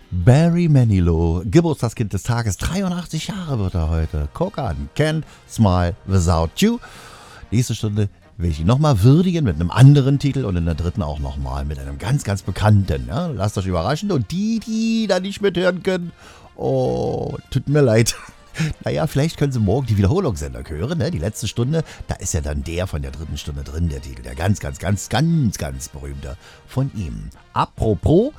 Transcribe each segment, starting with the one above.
Barry Manilow, Geburtstagskind des Tages, 83 Jahre wird er heute. Guck an, Can't Smile Without You. Nächste Stunde will ich ihn nochmal würdigen mit einem anderen Titel und in der dritten auch nochmal mit einem ganz, ganz bekannten. Ja? Lasst euch überraschen und die da nicht mithören können, oh, tut mir leid. Naja, vielleicht können Sie morgen die Wiederholungssendung hören, ne? Die letzte Stunde, da ist ja dann der von der dritten Stunde drin, der Titel, der ganz berühmte von ihm. Apropos,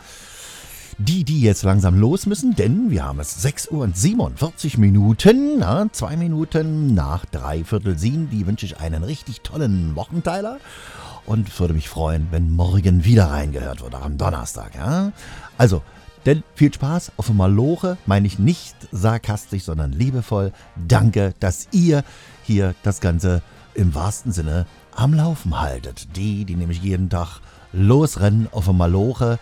die jetzt langsam los müssen, denn wir haben es 6 Uhr und 47 Minuten, 2 Minuten nach 6:45, die wünsche ich einen richtig tollen Wochenteiler und würde mich freuen, wenn morgen wieder reingehört wird, auch am Donnerstag. Ja? Also, denn viel Spaß auf dem Maloche, meine ich nicht sarkastisch, sondern liebevoll. Danke, dass ihr hier das Ganze im wahrsten Sinne am Laufen haltet. Die nämlich jeden Tag losrennen auf dem Maloche,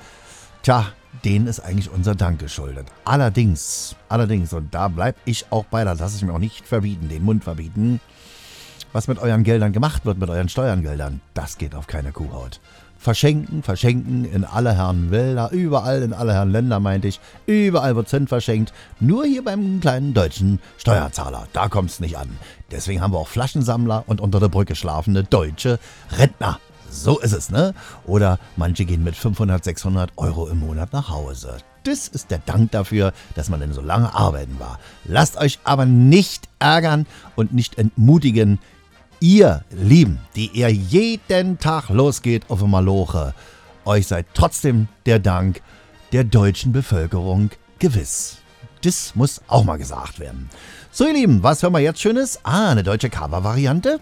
denen ist eigentlich unser Dank geschuldet. Allerdings, und da bleibe ich auch bei, da lasse ich mir auch nicht verbieten, den Mund verbieten, was mit euren Geldern gemacht wird, mit euren Steuergeldern, das geht auf keine Kuhhaut. Verschenken in alle Herren Wälder, überall in alle Herren Länder, meinte ich. Überall wird's hin verschenkt. Nur hier beim kleinen deutschen Steuerzahler, da kommt's nicht an. Deswegen haben wir auch Flaschensammler und unter der Brücke schlafende deutsche Rentner. So ist es, ne? Oder manche gehen mit 500, 600 Euro im Monat nach Hause. Das ist der Dank dafür, dass man denn so lange arbeiten war. Lasst euch aber nicht ärgern und nicht entmutigen. Ihr Lieben, die ihr jeden Tag losgeht auf dem Maloche, euch seid trotzdem der Dank der deutschen Bevölkerung gewiss. Das muss auch mal gesagt werden. So ihr Lieben, was hören wir jetzt Schönes? Eine deutsche Cover-Variante.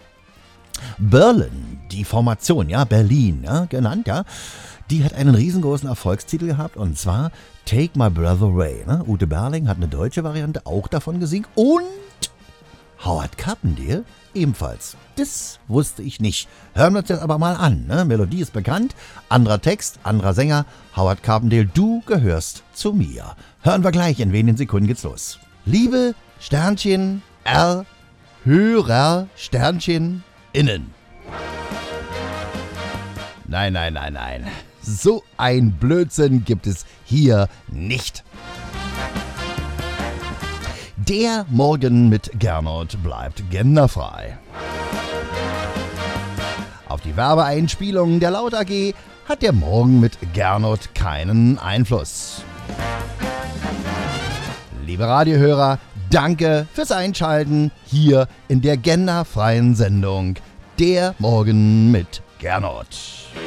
Berlin, die Formation, ja, Berlin, ja, genannt, ja. Die hat einen riesengroßen Erfolgstitel gehabt und zwar Take My Breath Away. Ne? Ute Berling hat eine deutsche Variante auch davon gesungen und Howard Carpendale ebenfalls. Das wusste ich nicht. Hören wir uns das aber mal an. Ne? Melodie ist bekannt, anderer Text, anderer Sänger. Howard Carpendale, du gehörst zu mir. Hören wir gleich, in wenigen Sekunden geht's los. Liebe Sternchen R, Hörer Sternchen innen. Nein. So ein Blödsinn gibt es hier nicht. Der Morgen mit Gernot bleibt genderfrei. Auf die Werbeeinspielungen der Laut AG hat der Morgen mit Gernot keinen Einfluss. Liebe Radiohörer, danke fürs Einschalten hier in der genderfreien Sendung Der Morgen mit Gernot.